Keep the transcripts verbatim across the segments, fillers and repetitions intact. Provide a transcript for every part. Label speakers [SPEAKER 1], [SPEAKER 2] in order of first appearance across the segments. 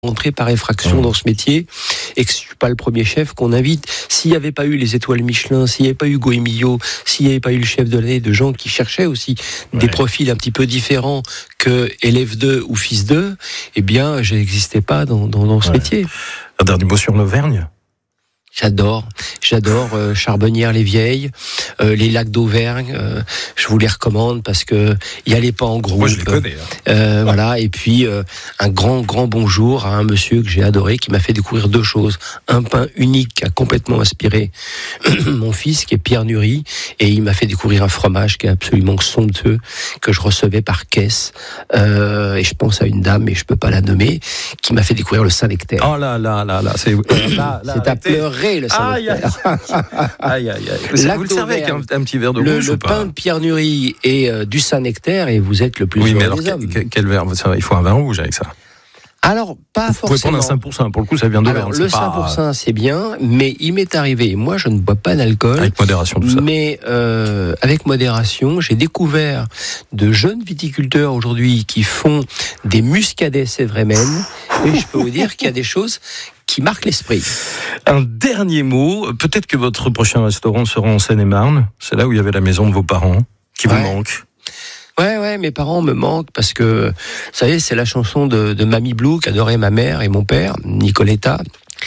[SPEAKER 1] rentré par effraction mmh. dans ce métier et que je suis pas le premier chef qu'on invite. S'il n'y avait pas eu les étoiles Michelin, s'il n'y avait pas eu Hugo Emilio, s'il n'y avait pas eu le chef de l'année, de gens qui cherchaient aussi ouais. des profils un petit peu différents que élève deux ou fils d'eux, eh bien, je n'existais pas dans, dans, dans ce ouais. métier.
[SPEAKER 2] Un dernier mot sur l'Auvergne ?
[SPEAKER 1] J'adore, j'adore euh, Charbonnières-les-Vieilles, euh, les lacs d'Auvergne. Euh, je vous les recommande parce que y allez pas en groupe.
[SPEAKER 2] Moi, je les connais. Hein.
[SPEAKER 1] Euh, voilà. Et puis euh, un grand, grand bonjour à un monsieur que j'ai adoré, qui m'a fait découvrir deux choses. Un pain unique qui a complètement inspiré mon fils, qui est Pierre Nury, et il m'a fait découvrir un fromage qui est absolument somptueux que je recevais par caisse. Euh, et je pense à une dame, et je peux pas la nommer, qui m'a fait découvrir le Saint-Nectaire.
[SPEAKER 2] Oh là là là là, c'est là, là,
[SPEAKER 1] c'est à pleurer. Le
[SPEAKER 2] aïe, aïe, aïe, aïe, aïe. Vous le servez avec un, un petit verre de
[SPEAKER 1] le,
[SPEAKER 2] rouge
[SPEAKER 1] le
[SPEAKER 2] ou pas ?
[SPEAKER 1] pain de Pierre Nury et euh, du Saint-Nectaire, et vous êtes le plus
[SPEAKER 2] oui,
[SPEAKER 1] heureux
[SPEAKER 2] mais alors,
[SPEAKER 1] des hommes.
[SPEAKER 2] Quel, quel verre ? Il faut un vin rouge avec ça.
[SPEAKER 1] Alors, pas
[SPEAKER 2] vous
[SPEAKER 1] forcément.
[SPEAKER 2] Vous pouvez prendre un cinq pour cent, pour le coup, ça vient d'Auvergne.
[SPEAKER 1] Alors, le
[SPEAKER 2] c'est pas...
[SPEAKER 1] cinq pour cent, c'est bien, mais il m'est arrivé, moi je ne bois pas d'alcool.
[SPEAKER 2] Avec modération, tout ça.
[SPEAKER 1] Mais euh, avec modération, j'ai découvert de jeunes viticulteurs aujourd'hui qui font des muscadets sévrémennes, et je peux vous dire qu'il y a des choses qui marquent l'esprit.
[SPEAKER 2] Un dernier mot, peut-être que votre prochain restaurant sera en Seine-et-Marne, c'est là où il y avait la maison de vos parents, qui
[SPEAKER 1] ouais.
[SPEAKER 2] vous manque.
[SPEAKER 1] Ouais, ouais, mes parents me manquent parce que, vous savez, c'est la chanson de, de Mamie Blue qu'adorait ma mère et mon père, Nicoletta.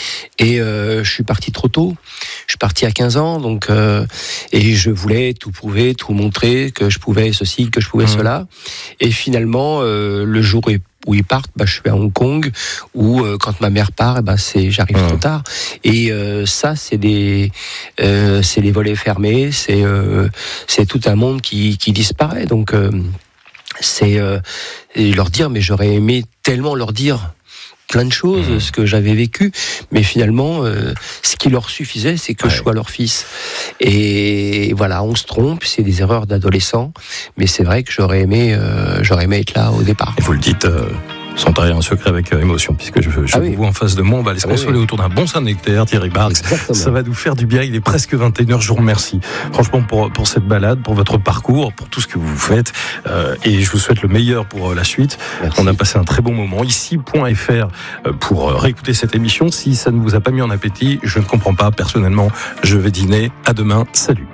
[SPEAKER 1] Et euh, je suis parti trop tôt. Je suis parti à quinze ans, donc euh, et je voulais tout prouver, tout montrer, que je pouvais ceci, que je pouvais mmh. cela. Et finalement, euh, le jour où ils partent, bah, je suis à Hong Kong. Où euh, quand ma mère part, bah, c'est j'arrive mmh. trop tard. Et euh, ça, c'est des, euh, c'est les volets fermés. C'est euh, c'est tout un monde qui qui disparaît. Donc euh, c'est euh, leur dire, mais j'aurais aimé tellement leur dire plein de choses, mmh. ce que j'avais vécu, mais finalement, euh, ce qui leur suffisait, c'est que ouais. je sois leur fils. Et voilà, on se trompe, c'est des erreurs d'adolescents, mais c'est vrai que j'aurais aimé, euh, j'aurais aimé être là au départ.
[SPEAKER 2] Et vous le dites euh, sans trahir un secret avec euh, émotion, puisque je, je ah vous oui. vois en face de moi, on va aller se ah consoler oui, oui. autour d'un bon Saint-Nectaire, Thierry Barks. Exactement. Ça va nous faire du bien, il est presque vingt et une heures, je vous remercie. Franchement, pour, pour cette balade, pour votre parcours, pour tout ce que vous faites, euh, et je vous souhaite le meilleur pour euh, la suite. Merci. On a passé un très bon moment. Ici, point F R, euh, pour euh, réécouter cette émission. Si ça ne vous a pas mis en appétit, je ne comprends pas. Personnellement, je vais dîner. À demain. Salut.